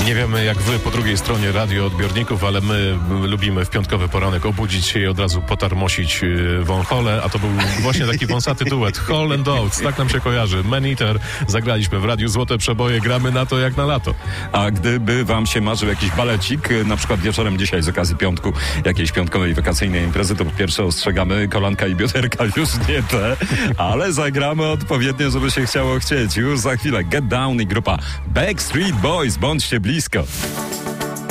Nie wiemy jak wy po drugiej stronie radioodbiorników, ale my lubimy w piątkowy poranek obudzić się i od razu potarmosić wąchole, a to był właśnie taki wąsaty duet. Hall and Oates, tak nam się kojarzy. Man Eater, zagraliśmy w radiu Złote Przeboje, gramy na to jak na lato. A gdyby wam się marzył jakiś balecik, na przykład wieczorem dzisiaj z okazji piątku, jakiejś piątkowej wakacyjnej imprezy, to po pierwsze ostrzegamy, kolanka i bioderka już nie te, ale zagramy odpowiednio, żeby się chciało chcieć. Już za chwilę Get Down i grupa Backstreet Boys, bądźcie blisko.